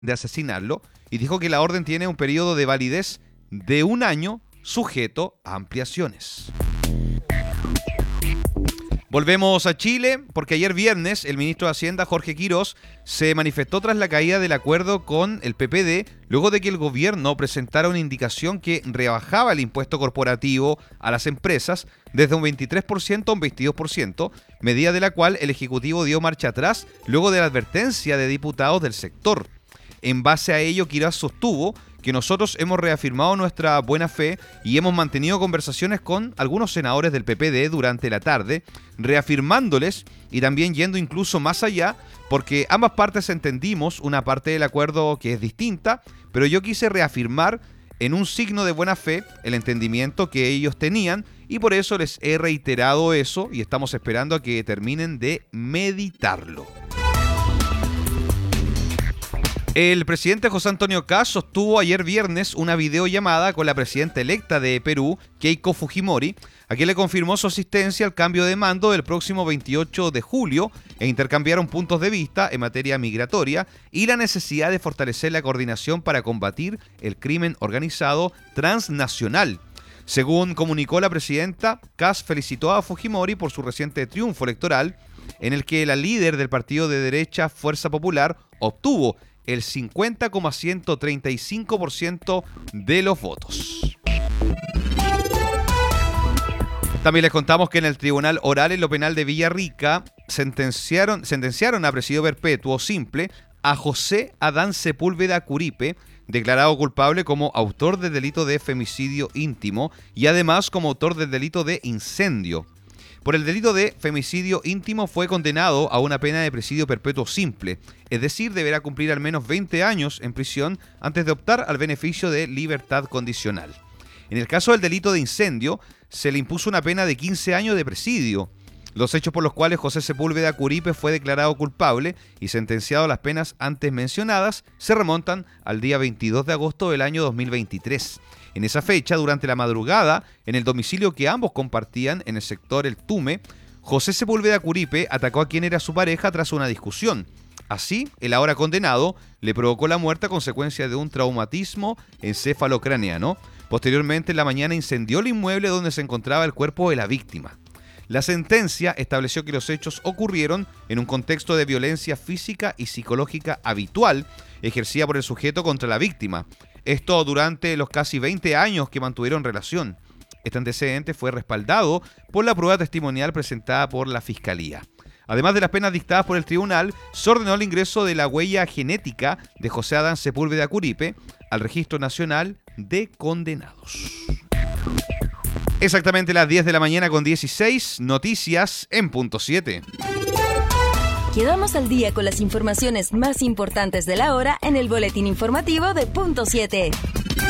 de asesinarlo y dijo que la orden tiene un periodo de validez de 1 año sujeto a ampliaciones. Volvemos a Chile porque ayer viernes el ministro de Hacienda, Jorge Quirós, se manifestó tras la caída del acuerdo con el PPD luego de que el gobierno presentara una indicación que rebajaba el impuesto corporativo a las empresas desde un 23% a un 22%, medida de la cual el Ejecutivo dio marcha atrás luego de la advertencia de diputados del sector. En base a ello, Quirós sostuvo que nosotros hemos reafirmado nuestra buena fe y hemos mantenido conversaciones con algunos senadores del PPD durante la tarde, reafirmándoles y también yendo incluso más allá, porque ambas partes entendimos una parte del acuerdo que es distinta, pero yo quise reafirmar en un signo de buena fe el entendimiento que ellos tenían y por eso les he reiterado eso y estamos esperando a que terminen de meditarlo. El presidente José Antonio Kast sostuvo ayer viernes una videollamada con la presidenta electa de Perú, Keiko Fujimori, a quien le confirmó su asistencia al cambio de mando del próximo 28 de julio e intercambiaron puntos de vista en materia migratoria y la necesidad de fortalecer la coordinación para combatir el crimen organizado transnacional. Según comunicó la presidenta, Kast felicitó a Fujimori por su reciente triunfo electoral, en el que la líder del partido de derecha Fuerza Popular obtuvo el 50,135% de los votos. También les contamos que en el Tribunal Oral en lo Penal de Villarrica sentenciaron a presidio perpetuo simple a José Adán Sepúlveda Curipe, declarado culpable como autor del delito de femicidio íntimo y además como autor del delito de incendio. Por el delito de femicidio íntimo fue condenado a una pena de presidio perpetuo simple, es decir, deberá cumplir al menos 20 años en prisión antes de optar al beneficio de libertad condicional. En el caso del delito de incendio, se le impuso una pena de 15 años de presidio. Los hechos por los cuales José Sepúlveda Curipe fue declarado culpable y sentenciado a las penas antes mencionadas se remontan al día 22 de agosto del año 2023. En esa fecha, durante la madrugada, en el domicilio que ambos compartían en el sector El Tume, José Sepúlveda Curipe atacó a quien era su pareja tras una discusión. Así, el ahora condenado le provocó la muerte a consecuencia de un traumatismo encefalocraneano. Posteriormente, en la mañana incendió el inmueble donde se encontraba el cuerpo de la víctima. La sentencia estableció que los hechos ocurrieron en un contexto de violencia física y psicológica habitual ejercida por el sujeto contra la víctima. Esto durante los casi 20 años que mantuvieron relación. Este antecedente fue respaldado por la prueba testimonial presentada por la Fiscalía. Además de las penas dictadas por el tribunal, se ordenó el ingreso de la huella genética de José Adán Sepúlveda Curipe al Registro Nacional de Condenados. Exactamente las 10 de la mañana con 16, noticias en punto 7. Quedamos al día con las informaciones más importantes de la hora en el boletín informativo de punto 7.